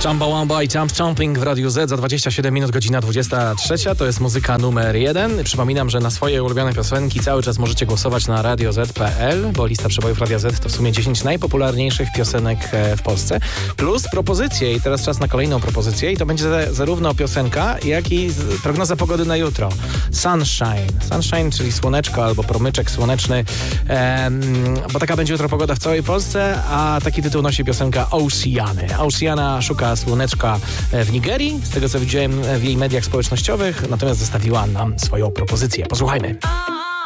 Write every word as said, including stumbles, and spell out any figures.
Chumbawamba i Jump Jumping w Radiu Z za dwadzieścia siedem minut, godzina dwudziesta trzecia. To jest muzyka numer jeden. Przypominam, że na swoje ulubione piosenki cały czas możecie głosować na radio zet kropka pe el, bo lista przebojów Radia Z to w sumie dziesięć najpopularniejszych piosenek w Polsce. Plus propozycje i teraz czas na kolejną propozycję i to będzie zarówno piosenka, jak i prognoza pogody na jutro. Sunshine. Sunshine, czyli słoneczko albo promyczek słoneczny, em, bo taka będzie jutro pogoda w całej Polsce, a taki tytuł nosi piosenka Oceany. Oceana szuka słoneczka w Nigerii, z tego co widziałem w jej mediach społecznościowych, natomiast zostawiła nam swoją propozycję. Posłuchajmy.